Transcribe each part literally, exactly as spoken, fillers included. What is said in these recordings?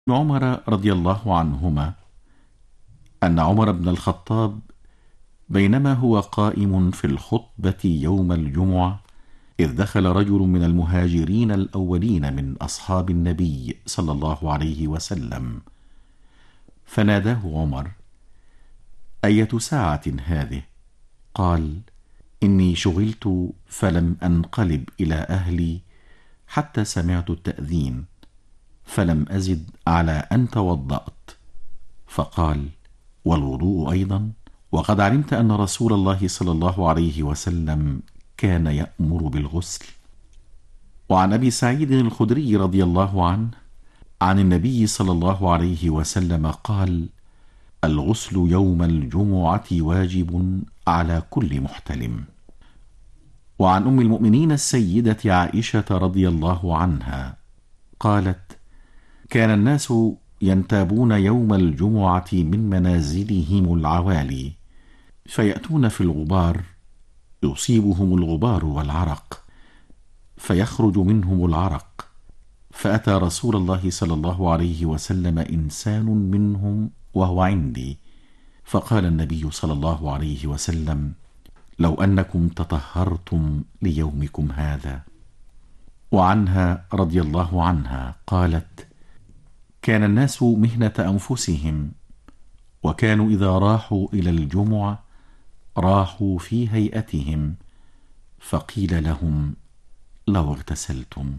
ابن عمر رضي الله عنهما أن عمر بن الخطاب بينما هو قائم في الخطبة يوم الجمعة إذ دخل رجل من المهاجرين الأولين من أصحاب النبي صلى الله عليه وسلم، فناداه عمر: أية ساعة هذه؟ قال: إني شغلت فلم أنقلب إلى أهلي حتى سمعت التأذين، فلم أزد على أن توضأت. فقال: والوضوء أيضا؟ وقد علمت أن رسول الله صلى الله عليه وسلم كان يأمر بالغسل. وعن أبي سعيد الخدري رضي الله عنه عن النبي صلى الله عليه وسلم قال: الغسل يوم الجمعة واجب على كل محتلم. وعن أم المؤمنين السيدة عائشة رضي الله عنها قالت: كان الناس ينتابون يوم الجمعة من منازلهم العوالي، فيأتون في الغبار يصيبهم الغبار والعرق، فيخرج منهم العرق، فأتى رسول الله صلى الله عليه وسلم إنسان منهم وهو عندي، فقال النبي صلى الله عليه وسلم: لو أنكم تطهرتم ليومكم هذا. وعنها رضي الله عنها قالت: كان الناس مهنة أنفسهم، وكانوا إذا راحوا إلى الجمعة راحوا في هيئتهم، فقيل لهم: لو اغتسلتم.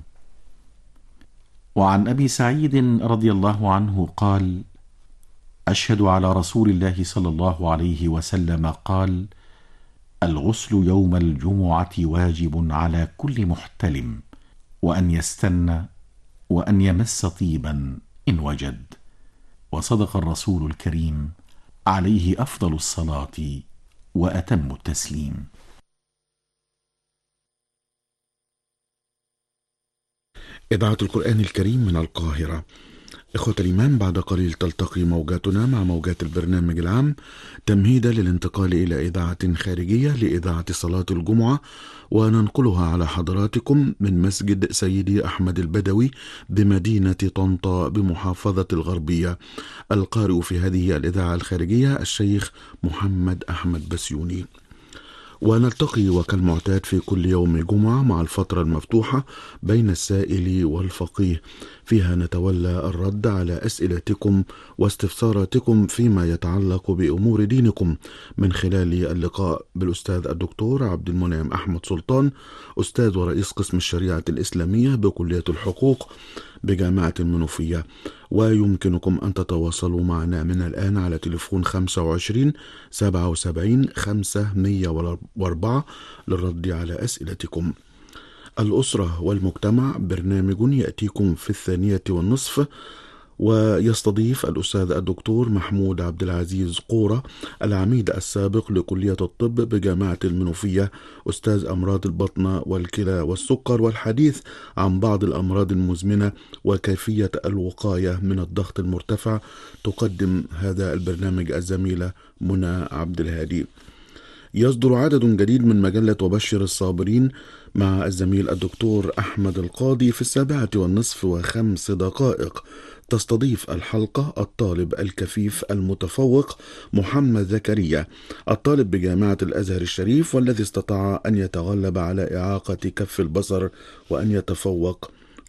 وعن أبي سعيد رضي الله عنه قال: أشهد على رسول الله صلى الله عليه وسلم قال: الغسل يوم الجمعة واجب على كل محتلم، وأن يستن وأن يمس طيبا إن وجد. وصدق الرسول الكريم عليه أفضل الصلاة وأتم التسليم. إذاعة القرآن الكريم من القاهرة. إخوة الإيمان، بعد قليل تلتقي موجاتنا مع موجات البرنامج العام تمهيدا للانتقال إلى إذاعة خارجية لإذاعة صلاة الجمعة، وننقلها على حضراتكم من مسجد سيدي أحمد البدوي بمدينة طنطا بمحافظة الغربية. القارئ في هذه الإذاعة الخارجية الشيخ محمد أحمد بسيوني. ونلتقي وكالمعتاد في كل يوم جمعة مع الفترة المفتوحة بين السائل والفقيه، فيها نتولى الرد على أسئلتكم واستفساراتكم فيما يتعلق بأمور دينكم من خلال اللقاء بالأستاذ الدكتور عبد المنعم أحمد سلطان، أستاذ ورئيس قسم الشريعة الإسلامية بكلية الحقوق بجامعة المنوفية. ويمكنكم أن تتواصلوا معنا من الآن على تليفون خمسة وعشرين سبعة وسبعين خمسة مية وأربعة للرد على أسئلتكم. الأسرة والمجتمع برنامج يأتيكم في الثانية والنصف، ويستضيف الأستاذ الدكتور محمود عبد العزيز قورة، العميد السابق لكلية الطب بجامعة المنوفية، أستاذ أمراض البطنة والكلى والسكر، والحديث عن بعض الأمراض المزمنة وكيفية الوقاية من الضغط المرتفع. تقدم هذا البرنامج الزميلة منى عبد الهادي. يصدر عدد جديد من مجلة وبشر الصابرين مع الزميل الدكتور أحمد القاضي في السابعة والنصف وخمس دقائق. تستضيف الحلقة الطالب الكفيف المتفوق محمد زكريا، الطالب بجامعة الأزهر الشريف، والذي استطاع أن يتغلب على إعاقة كف البصر وأن يتفوق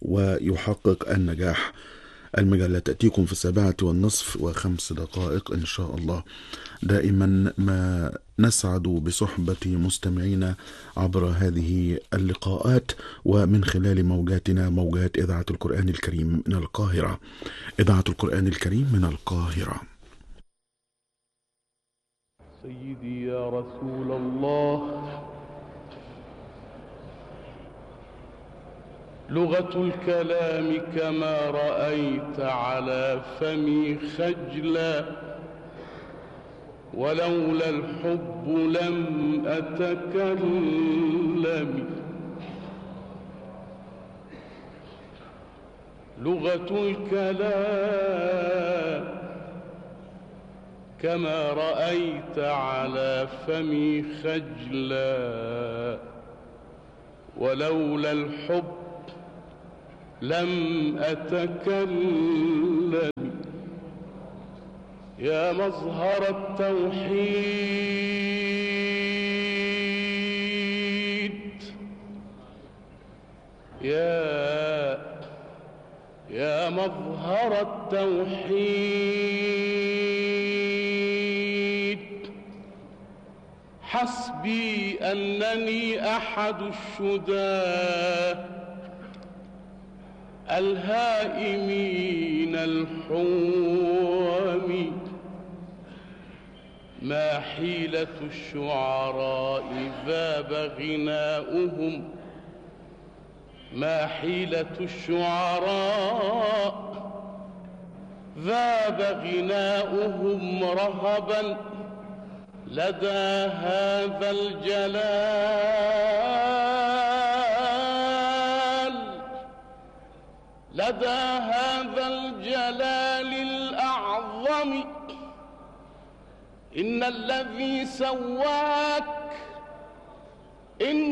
ويحقق النجاح. المجلة تأتيكم في السابعة والنصف وخمس دقائق إن شاء الله. دائما ما نسعد بصحبة مستمعينا عبر هذه اللقاءات ومن خلال موجاتنا موجات إذاعة القرآن الكريم من القاهرة. إذاعة القرآن الكريم من القاهرة. سيدي يا رسول الله، لغة الكلام كما رأيت على فمي خجلا، ولولا الحب لم أتكلم. لغة الكلام كما رأيت على فمي خجلا، ولولا الحب لم أتكلم. يا مظهر التوحيد، يا يا مظهر التوحيد، حسبي أنني أحد الشداه الهائمين الحوم. ما حيلة الشعراء ذاب غناؤهم، ما حيلة الشعراء ذاب غناؤهم رهبا لدى هذا الجلال، لدى هذا الجلال الأعظم. إن الذي سواك إن